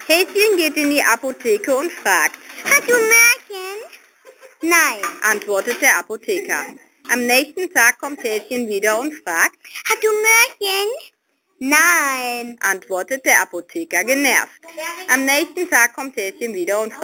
Häschen geht in die Apotheke und fragt: Hast du Märchen? Nein, antwortet der Apotheker. Am nächsten Tag kommt Häschen wieder und fragt: Hast du Märchen? Nein, antwortet der Apotheker genervt. Am nächsten Tag kommt Häschen wieder und fragt: